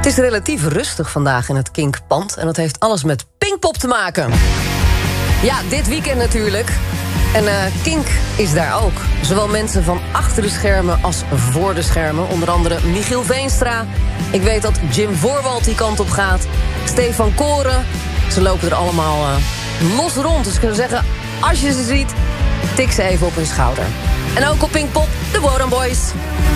is relatief rustig vandaag in het Kinkpand. En dat heeft alles met Pinkpop te maken. Ja, dit weekend natuurlijk. En Kink is daar ook. Zowel mensen van achter de schermen als voor de schermen. Onder andere Michiel Veenstra. Ik weet dat Jim Voorwald die kant op gaat. Stefan Koren. Ze lopen er allemaal los rond. Dus ik kan zeggen, als je ze ziet, tik ze even op hun schouder. En ook op Pinkpop, de Warren Boys.